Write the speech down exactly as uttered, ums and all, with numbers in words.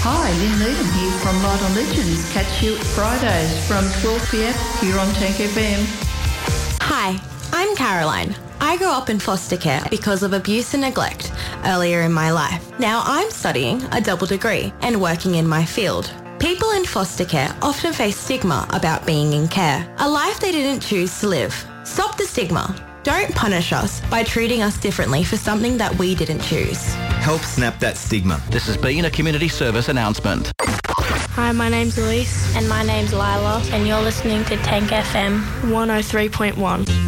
Hi, Lynn Needham here from Light on Legends. Catch you Fridays from twelve p.m. here on Tank F M. Hi, I'm Caroline. I grew up in foster care because of abuse and neglect earlier in my life. Now I'm studying a double degree and working in my field. People in foster care often face stigma about being in care, a life they didn't choose to live. Stop the stigma. Don't punish us by treating us differently for something that we didn't choose. Help snap that stigma. This has been a community service announcement. Hi, my name's Elise. And my name's Lila. And you're listening to Tank F M one oh three point one.